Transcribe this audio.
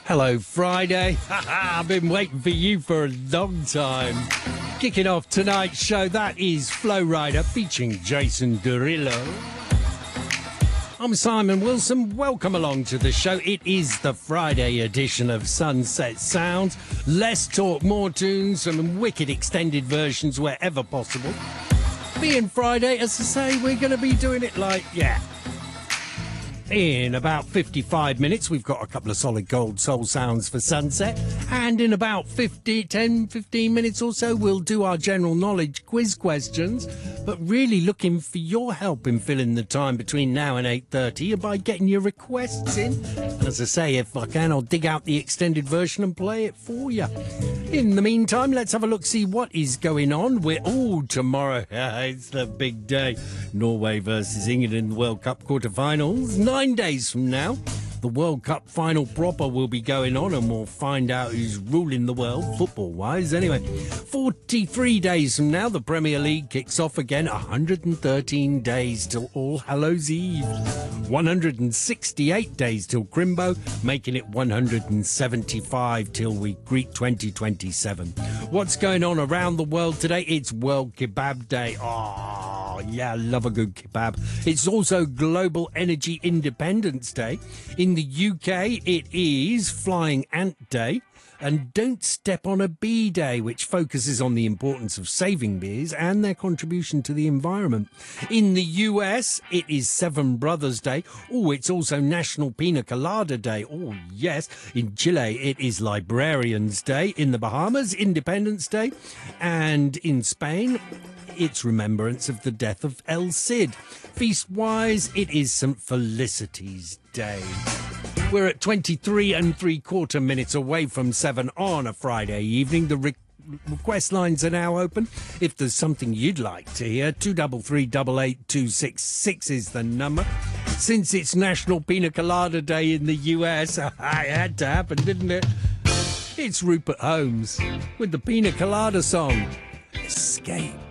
Hello, Friday. I've been waiting for you for a long time. Kicking off tonight's show, that is Flow Rider featuring Jason Derulo. I'm Simon Wilson. Welcome along to the show. It is the Friday edition of Sunset Sounds. Less talk, more tunes, some wicked extended versions wherever possible. Being Friday, as I say, we're going to be doing it in about 55 minutes, we've got a couple of solid gold soul sounds for sunset. And in about 15 minutes or so, we'll do our general knowledge quiz questions. But really looking for your help in filling the time between now and 8:30 by getting your requests in. And as I say, if I can, I'll dig out the extended version and play it for you. In the meantime, let's have a look, see what is going on. We're all tomorrow. It's the big day. Norway versus England in the World Cup quarterfinals. 9 days from now, the World Cup final proper will be going on, and we'll find out who's ruling the world, football-wise. Anyway, 43 days from now, the Premier League kicks off again. 113 days till All Hallows Eve. 168 days till Crimbo, making it 175 till we greet 2027. What's going on around the world today? It's World Kebab Day. Oh, yeah, I love a good kebab. It's also Global Energy Independence Day. In the UK, it is Flying Ant Day and Don't Step on a Bee Day, which focuses on the importance of saving bees and their contribution to the environment. In the US, it is Seven Brothers Day. Oh, it's also National Pina Colada Day. Oh, yes. In Chile, it is Librarians Day. In the Bahamas, Independence Day. And in Spain, it's remembrance of the death of El Cid. Feast-wise, it is St. Felicity's Day. We're at 23 3/4 minutes away from 7 on a Friday evening. The request lines are now open. If there's something you'd like to hear, 233 88266 is the number. Since it's National Pina Colada Day in the US, it had to happen, didn't it? It's Rupert Holmes with the Pina Colada song, Escape.